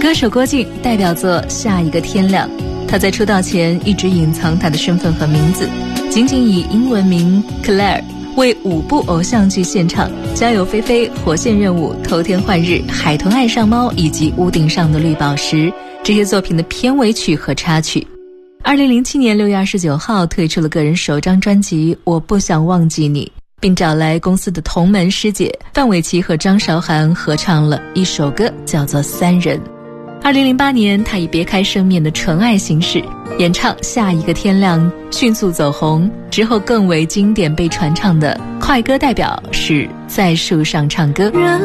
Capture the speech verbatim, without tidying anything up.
歌手郭靖代表作《下一个天亮》，他在出道前一直隐藏他的身份和名字，仅仅以英文名 Claire 为五部偶像剧献唱，《家有菲菲》、《火线任务》、《偷天换日》、《海豚爱上猫》以及《屋顶上的绿宝石》这些作品的片尾曲和插曲。二零零七年六月二十九号推出了个人首张专辑《我不想忘记你》，并找来公司的同门师姐范玮琪和张韶涵合唱了一首歌，叫做《三人》。二零零八年，他以别开生面的纯爱形式演唱《下一个天亮》，迅速走红。之后更为经典被传唱的快歌代表是《在树上唱歌》。